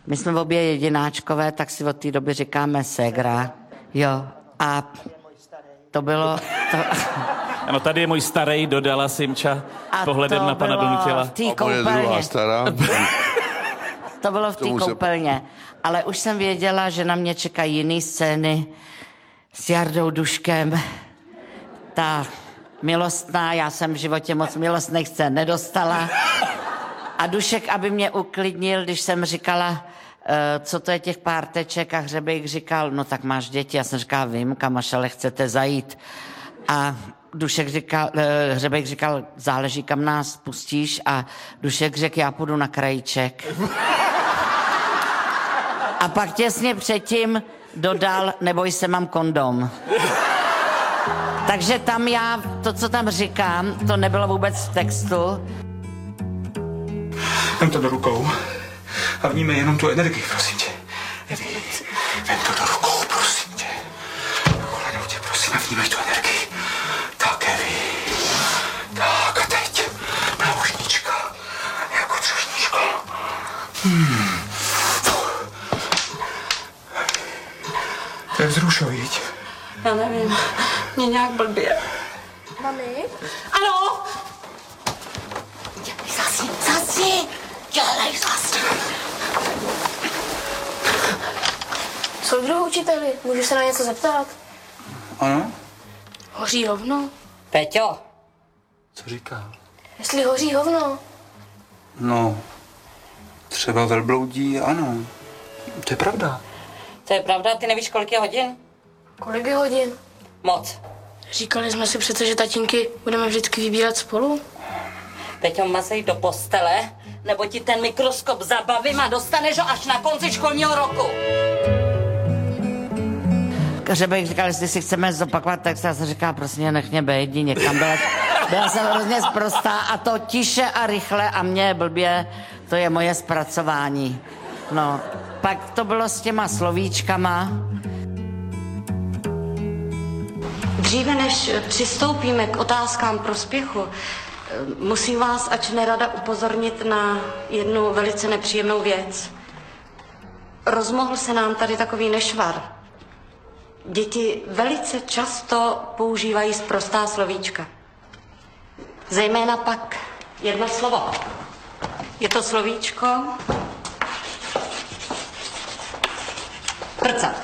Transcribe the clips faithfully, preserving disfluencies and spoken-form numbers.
My jsme obě jedináčkové, tak si od té doby říkáme ségra. Jo, a to bylo... To... Ano, tady je můj starý, dodala Simča s pohledem na pana Donutila. V té koupelně. To bylo v té koupelně. Ale už jsem věděla, že na mě čekají jiný scény s Jardou Duškem. Ta milostná, já jsem v životě moc milostných scén nedostala. A Dušek, aby mě uklidnil, když jsem říkala, uh, co to je těch pár teček, a Hřebejk říkal, no tak máš děti. Já jsem říkala, vím, kam až ale chcete zajít. A Dušek říkal, uh, Hřebejk říkal, záleží, kam nás pustíš. A Dušek řekl, já půjdu na krajíček. A pak těsně předtím dodal, neboj se, mám kondom. Takže tam já, to, co tam říkám, to nebylo vůbec v textu. Vem to do rukou a vníme jenom tu energii, prosím tě. Evi, vem to do rukou, prosím tě. Kolenou tě, prosím, a vnímej tu energii. Tak, Evi. Tak a teď náušnička, jako třešnička. Hmm. To je vzrušový, viď? Já nevím, mě nějak blbě. Mami? Ano? Dělej zasi, zasi, dělej zasi. Soudruhu učiteli, můžu se na něco zeptat? Ano? Hoří hovno? Peťo. Co říká? Jestli hoří hovno? No, třeba velbloudí, ano. To je pravda. To je pravda, ty nevíš, kolik je hodin? Kolik je hodin? Moc. Říkali jsme si přece, že tatínky budeme vždycky vybírat spolu. Peťo, mazej do postele, nebo ti ten mikroskop zabavím a dostaneš ho až na konci školního roku. Hřebejk říkal, jestli si chceme zopakovat text, já jsem říkala, prosím, nech mě bejt, jdi někam. Byla, byla jsem hrozně sprostá a to tiše a rychle a mě blbě, to je moje zpracování. No, pak to bylo s těma slovíčkama. Dříve než přistoupíme k otázkám prospěchu, musím vás, ač nerada, upozornit na jednu velice nepříjemnou věc. Rozmohl se nám tady takový nešvar. Děti velice často používají sprostá slovíčka. Zejména pak jedno slovo. Je to slovíčko prcat.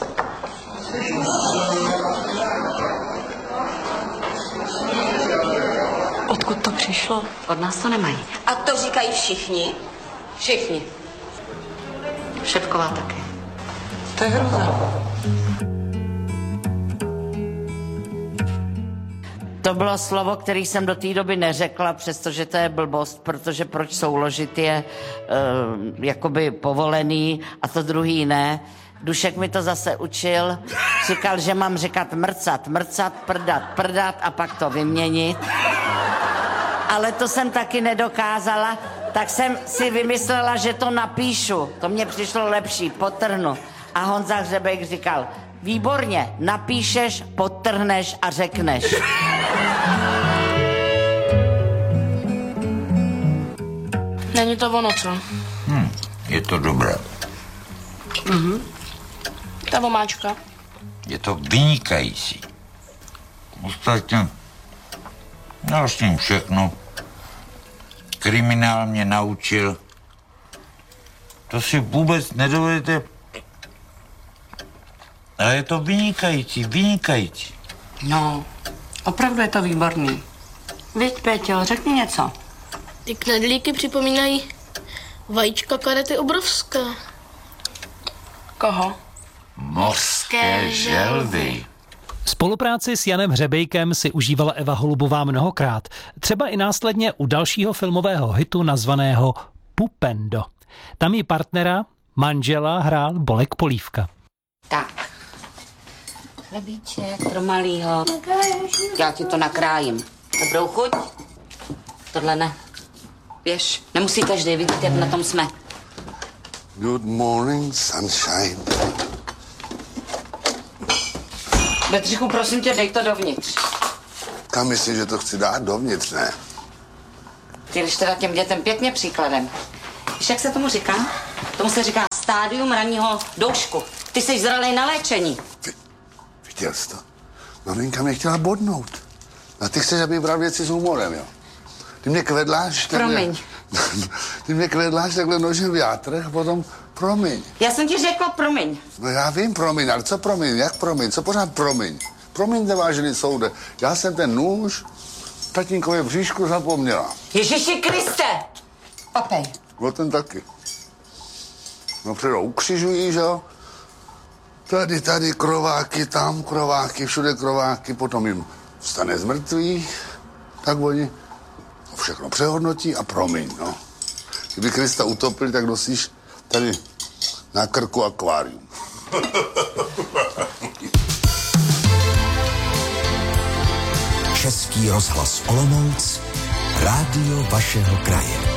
Odkud to přišlo? Od nás to nemají. A to říkají všichni? Všichni. Šepková taky. To je hroza. To bylo slovo, který jsem do té doby neřekla, přestože to je blbost, protože proč souložit je uh, jakoby povolený a to druhý ne. Dušek mi to zase učil, říkal, že mám říkat mrcat, mrcat, prdat, prdat a pak to vyměnit. Ale to jsem taky nedokázala, tak jsem si vymyslela, že to napíšu. To mně přišlo lepší, podtrhnu. A Honza Hřebejk říkal, výborně, napíšeš, podtrhneš a řekneš. Není to ono, co? Hm, je to dobré. Mhm. Ta vomáčka. Je to vynikající. Ostatně, já s ním všechno. Kriminál mě naučil. To si vůbec nedovedete. Ale je to vynikající, vynikající. No, opravdu je to výborný. Víď, Peťo, řekni něco. Ty knedlíky připomínají vajíčka karety obrovské. Koho? Mořské želvy. Spolupráci s Janem Hřebejkem si užívala Eva Holubová mnohokrát. Třeba i následně u dalšího filmového hitu nazvaného Pupendo. Tam jí partnera, manžela, hrál Bolek Polívka. Tak. Chlebíček pro malýho. Já ti to nakrájím. Dobrou chuť? Tohle ne. Běž, nemusí každý vidět, jak na tom jsme. Good morning, sunshine. Bedřichu, prosím tě, dej to dovnitř. Kam myslíš, že to chci dát dovnitř, ne? Ty jdeš teda těm dětem pěkně příkladem. Víš, jak se tomu říká? Tomu se říká stádium ranního doušku. Ty jsi zralej na léčení. Vy, viděl jsi to? Maminka mě chtěla bodnout. A ty chceš, aby bral věci s humorem, jo? Ty mě kvedláš takhle... Promiň. Ty mě kvedláš takhle nožem v játrech a potom promiň. Já jsem ti řekla promiň. No já vím promiň, ale co promiň, jak promiň, co pořád promiň? Promiňte, vážený soude, já jsem ten nůž tatínkově bříšku zapomněla. Ježiši Kriste! Opej. No ten taky. No předou ukřižují, že jo? Tady, tady krováky, tam krováky, všude krováky, potom jim vstane z mrtvých, tak oni všechno přehodnotí a promiň, no. Kdyby Krista utopili, tak nosíš tady na krku akvárium. Český rozhlas Olomouc, rádio vašeho kraje.